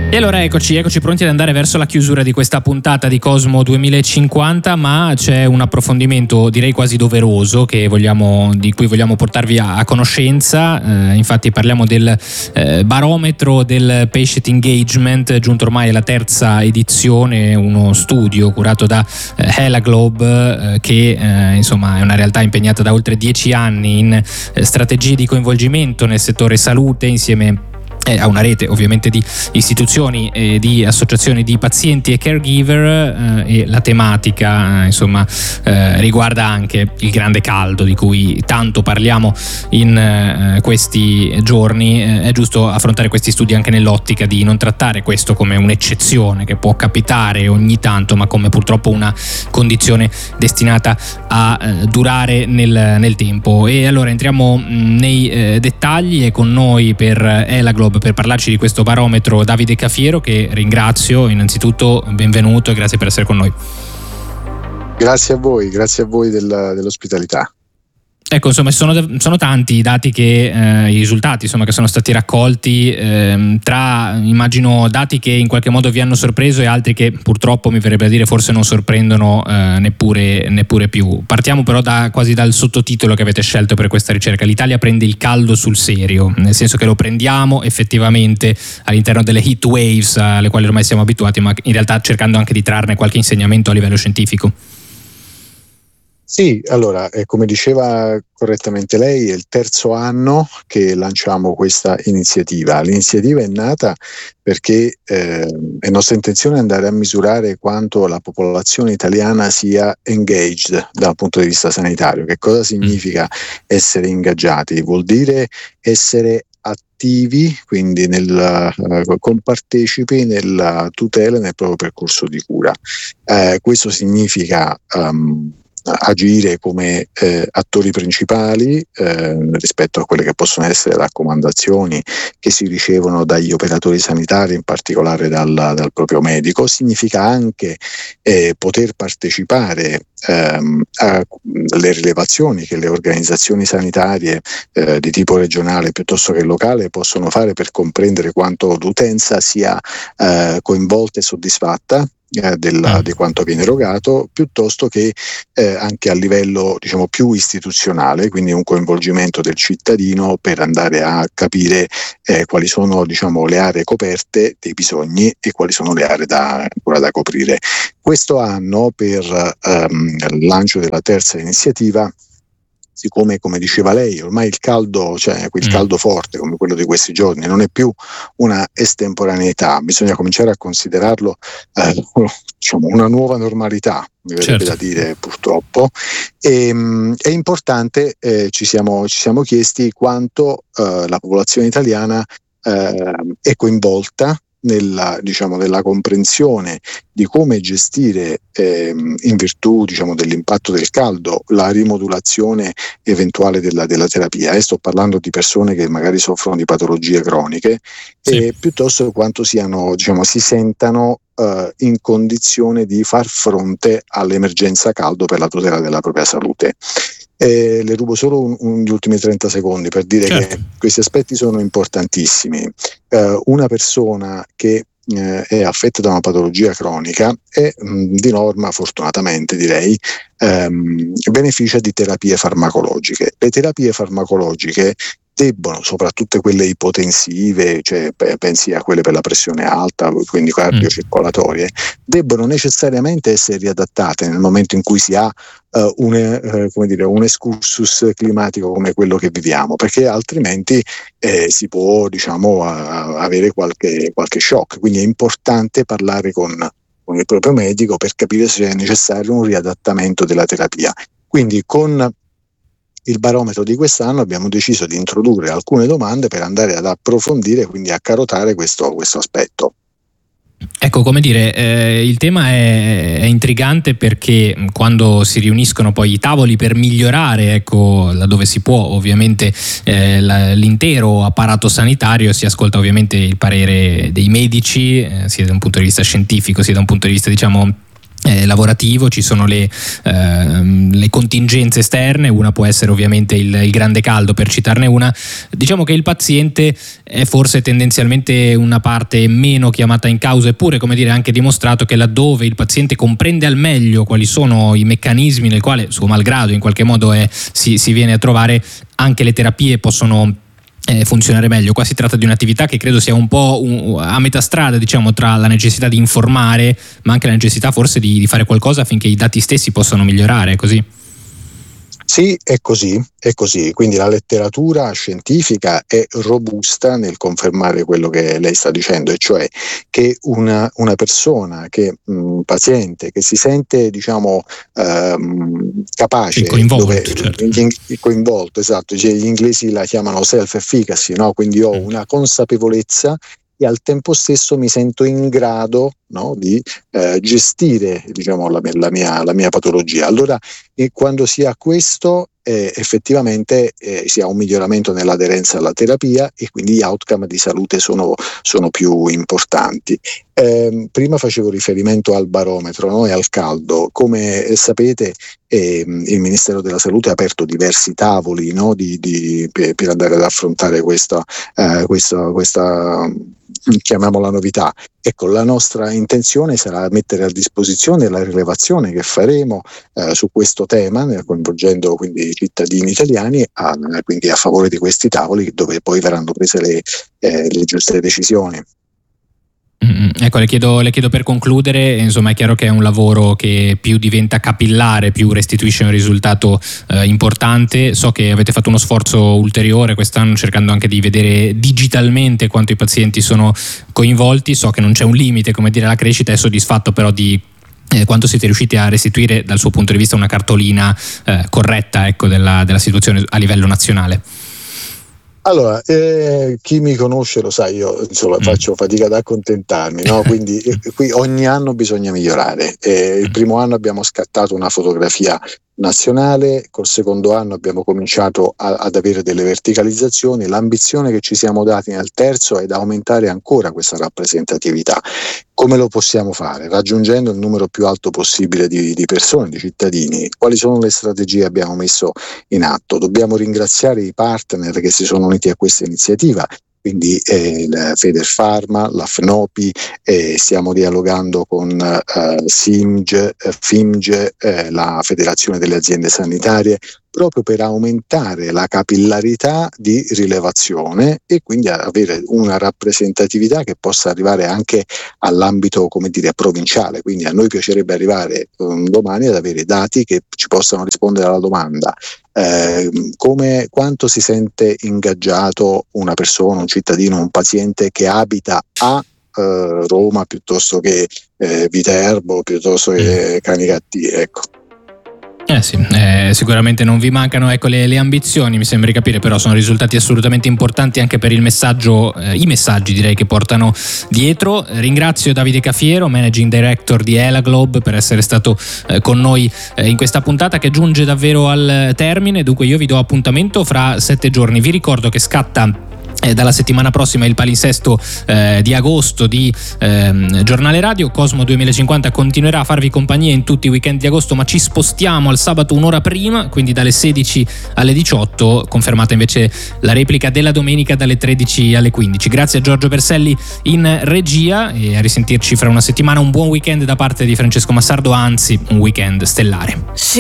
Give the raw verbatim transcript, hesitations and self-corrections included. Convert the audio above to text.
E allora eccoci, eccoci pronti ad andare verso la chiusura di questa puntata di Cosmo duemilacinquanta, ma c'è un approfondimento direi quasi doveroso che vogliamo, di cui vogliamo portarvi a, a conoscenza. Eh, infatti parliamo del eh, barometro del patient engagement, giunto ormai alla terza edizione, uno studio curato da eh, Hela Globe eh, che eh, insomma è una realtà impegnata da oltre dieci anni in eh, strategie di coinvolgimento nel settore salute, insieme a una rete ovviamente di istituzioni e di associazioni di pazienti e caregiver, eh, e la tematica eh, insomma eh, riguarda anche il grande caldo di cui tanto parliamo in eh, questi giorni. Eh, è giusto affrontare questi studi anche nell'ottica di non trattare questo come un'eccezione che può capitare ogni tanto, ma come purtroppo una condizione destinata a eh, durare nel, nel tempo. E allora entriamo mh, nei eh, dettagli, e con noi per Hela Globe per parlarci di questo barometro Davide Cafiero, che ringrazio. Innanzitutto benvenuto e grazie per essere con noi. Grazie a voi, grazie a voi della, dell'ospitalità. Ecco, insomma, sono, sono tanti i dati che, eh, i risultati insomma, che sono stati raccolti, eh, tra immagino dati che in qualche modo vi hanno sorpreso e altri che purtroppo mi verrebbe a dire forse non sorprendono eh, neppure, neppure più. Partiamo però da, quasi dal sottotitolo che avete scelto per questa ricerca: l'Italia prende il caldo sul serio, nel senso che lo prendiamo effettivamente all'interno delle heat waves alle quali ormai siamo abituati, ma in realtà cercando anche di trarne qualche insegnamento a livello scientifico. Sì, allora, eh, come diceva correttamente lei, è il terzo anno che lanciamo questa iniziativa. L'iniziativa è nata perché eh, è nostra intenzione andare a misurare quanto la popolazione italiana sia engaged dal punto di vista sanitario. Che cosa significa essere ingaggiati? Vuol dire essere attivi, quindi nel, uh, compartecipi nella tutela e nel proprio percorso di cura. Eh, questo significa um, agire come eh, attori principali eh, rispetto a quelle che possono essere raccomandazioni che si ricevono dagli operatori sanitari, in particolare dal, dal proprio medico. Significa anche eh, poter partecipare ehm, alle rilevazioni che le organizzazioni sanitarie eh, di tipo regionale piuttosto che locale possono fare per comprendere quanto l'utenza sia eh, coinvolta e soddisfatta Eh, della, di quanto viene erogato, piuttosto che eh, anche a livello diciamo più istituzionale, quindi un coinvolgimento del cittadino per andare a capire eh, quali sono diciamo le aree coperte dei bisogni e quali sono le aree da, ancora da coprire. Questo anno, per ehm, il lancio della terza iniziativa, siccome, come diceva lei, ormai il caldo, cioè quel caldo forte come quello di questi giorni, non è più una estemporaneità, bisogna cominciare a considerarlo eh, diciamo una nuova normalità, mi verrebbe certo. da dire, purtroppo. E, mh, è importante, eh, ci siamo, ci siamo chiesti quanto eh, la popolazione italiana eh, è coinvolta nella, diciamo, nella comprensione di come gestire ehm, in virtù diciamo, dell'impatto del caldo la rimodulazione eventuale della, della terapia. E sto parlando di persone che magari soffrono di patologie croniche, sì. E piuttosto quanto siano, diciamo, si sentano eh, in condizione di far fronte all'emergenza caldo per la tutela della propria salute. Eh, le rubo solo un, un, gli ultimi trenta secondi per dire certo. che questi aspetti sono importantissimi. Eh, una persona che eh, è affetta da una patologia cronica e mh, di norma, fortunatamente direi, ehm, beneficia di terapie farmacologiche. Le terapie farmacologiche debbono, soprattutto quelle ipotensive, cioè pensi a quelle per la pressione alta, quindi cardiocircolatorie, debbono necessariamente essere riadattate nel momento in cui si ha uh, un, uh, come dire, un excursus climatico come quello che viviamo, perché altrimenti eh, si può diciamo uh, avere qualche, qualche shock. Quindi è importante parlare con, con il proprio medico per capire se è necessario un riadattamento della terapia. Quindi con il barometro di quest'anno abbiamo deciso di introdurre alcune domande per andare ad approfondire, quindi a carotare questo, questo aspetto. Ecco, come dire, eh, il tema è, è intrigante perché quando si riuniscono poi i tavoli per migliorare, ecco, laddove si può, ovviamente eh, la, l'intero apparato sanitario, si ascolta ovviamente il parere dei medici, eh, sia da un punto di vista scientifico sia da un punto di vista, diciamo, Eh, lavorativo, ci sono le, eh, le contingenze esterne, una può essere ovviamente il, il grande caldo, per citarne una. Diciamo che il paziente è forse tendenzialmente una parte meno chiamata in causa, eppure, come dire, anche dimostrato che laddove il paziente comprende al meglio quali sono i meccanismi nel quale, suo malgrado, in qualche modo è, si, si viene a trovare, anche le terapie possono Eh, funzionare meglio. Qua si tratta di un'attività che credo sia un po' un, a metà strada, diciamo, tra la necessità di informare, ma anche la necessità forse di, di fare qualcosa affinché i dati stessi possano migliorare, così? Sì, è così, è così. Quindi la letteratura scientifica è robusta nel confermare quello che lei sta dicendo, e cioè che una, una persona, che un paziente che si sente, diciamo, ehm, capace, coinvolto, dove, certo. coinvolto, esatto, cioè gli inglesi la chiamano self-efficacy, no? Quindi ho una consapevolezza e al tempo stesso mi sento in grado, no, di eh, gestire, diciamo, la, la, mia, la mia patologia. Allora, eh, quando si ha questo, eh, effettivamente eh, si ha un miglioramento nell'aderenza alla terapia, e quindi gli outcome di salute sono, sono più importanti. Eh, prima facevo riferimento al barometro, no, e al caldo. Come eh, sapete, eh, il Ministero della Salute ha aperto diversi tavoli, no, di, di, per, per andare ad affrontare questa, eh, questa, questa chiamiamola novità. Ecco, la nostra intenzione sarà mettere a disposizione la rilevazione che faremo eh, su questo tema, coinvolgendo quindi i cittadini italiani, a, quindi a favore di questi tavoli, dove poi verranno prese le, eh, le giuste decisioni. Mm, ecco, le chiedo, le chiedo per concludere, insomma, è chiaro che è un lavoro che più diventa capillare, più restituisce un risultato eh, importante. So che avete fatto uno sforzo ulteriore quest'anno, cercando anche di vedere digitalmente quanto i pazienti sono coinvolti. So che non c'è un limite, come dire, alla crescita. È soddisfatto però di eh, quanto siete riusciti a restituire dal suo punto di vista una cartolina eh, corretta, ecco, della, della situazione a livello nazionale? Allora, eh, chi mi conosce lo sa, io insomma mm. faccio fatica ad accontentarmi, no? Quindi eh, qui ogni anno bisogna migliorare. Eh, il primo anno abbiamo scattato una fotografia nazionale, col secondo anno abbiamo cominciato a, ad avere delle verticalizzazioni. L'ambizione che ci siamo dati nel terzo è da aumentare ancora questa rappresentatività. Come lo possiamo fare? Raggiungendo il numero più alto possibile di, di persone, di cittadini. Quali sono le strategie che abbiamo messo in atto? Dobbiamo ringraziare i partner che si sono uniti a questa iniziativa, quindi eh, la Federpharma, la F N O P I, eh, stiamo dialogando con eh, SIMG, eh, FIMG, eh, la Federazione delle Aziende Sanitarie, proprio per aumentare la capillarità di rilevazione e quindi avere una rappresentatività che possa arrivare anche all'ambito, come dire, provinciale. Quindi a noi piacerebbe arrivare um, domani ad avere dati che ci possano rispondere alla domanda: eh, come, quanto si sente ingaggiato una persona, un cittadino, un paziente che abita a eh, Roma piuttosto che eh, Viterbo, piuttosto che Canicattì, ecco. Eh sì, eh, sicuramente non vi mancano, ecco, le, le ambizioni, mi sembra di capire, però sono risultati assolutamente importanti anche per il messaggio, eh, i messaggi direi che portano dietro. Ringrazio Davide Cafiero, Managing Director di Elaglobe, per essere stato eh, con noi eh, in questa puntata che giunge davvero al termine. Dunque io vi do appuntamento fra sette giorni. Vi ricordo che scatta Eh, dalla settimana prossima il palinsesto eh, di agosto di ehm, Giornale Radio. Cosmo duemilacinquanta continuerà a farvi compagnia in tutti i weekend di agosto, ma ci spostiamo al sabato un'ora prima, quindi dalle sedici alle diciotto, confermata invece la replica della domenica dalle tredici alle quindici. Grazie a Giorgio Berselli in regia e a risentirci fra una settimana. Un buon weekend da parte di Francesco Massardo, anzi un weekend stellare.